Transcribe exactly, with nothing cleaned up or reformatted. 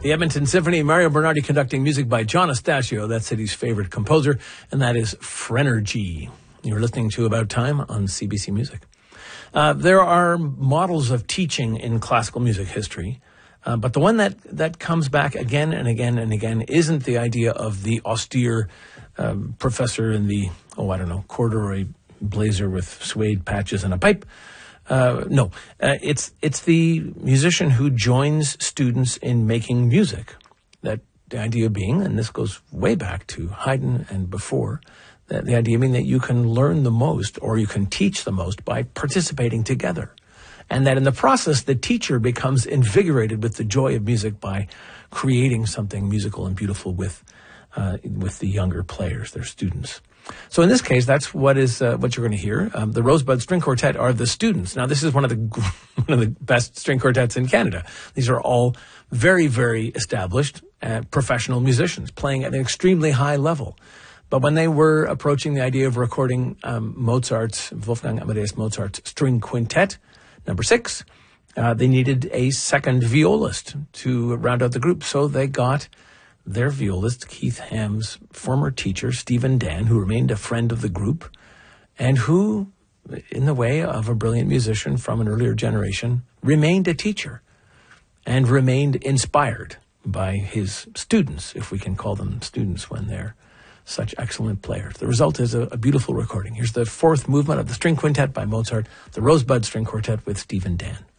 The Edmonton Symphony, Mario Bernardi conducting music by John Astaccio, that city's favorite composer, and that is Phrenergy. You're listening to About Time on C B C Music. Uh, there are models of teaching in classical music history, uh, but the one that, that comes back again and again and again isn't the idea of the austere um, professor in the, oh, I don't know, corduroy blazer with suede patches and a pipe. Uh, no, uh, it's it's the musician who joins students in making music. That the idea being, and this goes way back to Haydn and before, that the idea being that you can learn the most or you can teach the most by participating together. And that in the process, the teacher becomes invigorated with the joy of music by creating something musical and beautiful with uh, with the younger players, their students. So in this case, that's what is uh, what you're going to hear. Um, the Rosebud String Quartet are the students. Now, this is one of the one of the best string quartets in Canada. These are all very, very established uh, professional musicians playing at an extremely high level. But when they were approaching the idea of recording um, Mozart's, Wolfgang Amadeus Mozart's String Quintet, number six, uh, they needed a second violist to round out the group. So they got their violist, Keith Ham's former teacher, Stephen Dan, who remained a friend of the group, and who, in the way of a brilliant musician from an earlier generation, remained a teacher and remained inspired by his students, if we can call them students when they're such excellent players. The result is a, a beautiful recording. Here's the fourth movement of the String Quintet by Mozart, the Rosebud String Quartet with Stephen Dan.